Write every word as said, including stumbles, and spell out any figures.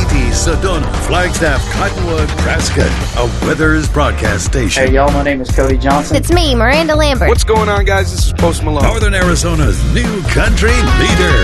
Katy, Sedona, Flagstaff, Cottonwood, Prescott, a Withers broadcast station. Hey, y'all, my name is Cody Johnson. It's me, Miranda Lambert. What's going on, guys? This is Post Malone. Northern Arizona's new country leader.